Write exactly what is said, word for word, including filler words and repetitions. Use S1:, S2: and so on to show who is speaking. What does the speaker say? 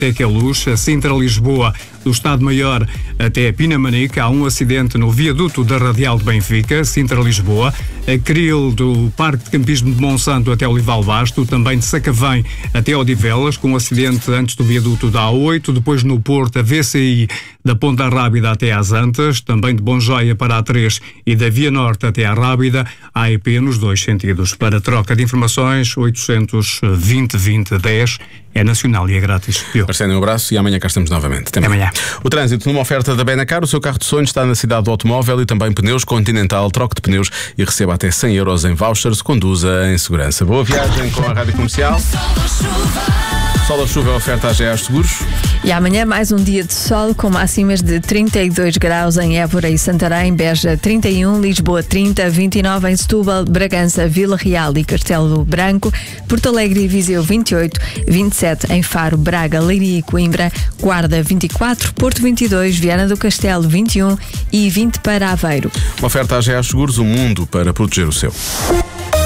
S1: até Luz, a Sintra-Lisboa, do Estado-Maior até Pinamanique. Há um acidente no viaduto da Radial de Benfica, Sintra-Lisboa. A Cril do Parque de Campismo de Monsanto até Olival Basto, também de Sacavém até Odivelas, com um acidente antes do viaduto da A oito. Depois no Porto, a V C I da Ponta Rábida até às Antas, também de Bonjoia para a três e da Via Norte até à Rábida. A E P nos dois sentidos. Para troca de informações, oitocentos e vinte, vinte, dez. É nacional e é grátis.
S2: Marcelo, um abraço e amanhã cá estamos novamente.
S1: Até amanhã.
S2: O trânsito numa oferta da Benacar. O seu carro de sonho está na cidade do automóvel e também pneus Continental. Troque de pneus e receba até cem euros em vouchers. Conduza em segurança. Boa viagem com a Rádio Comercial. Sol ou chuva é oferta à G A Seguros.
S3: E amanhã mais um dia de sol com máximas de trinta e dois graus em Évora e Santarém, Beja trinta e um, Lisboa trinta, vinte e nove em Setúbal, Bragança, Vila Real e Castelo Branco, Porto Alegre e Viseu vinte e oito, vinte e sete em Faro, Braga, Leiria e Coimbra, Guarda vinte e quatro, Porto vinte e dois, Viana do Castelo vinte e um e vinte para Aveiro.
S2: Uma oferta à G A Seguros, o mundo para proteger o seu.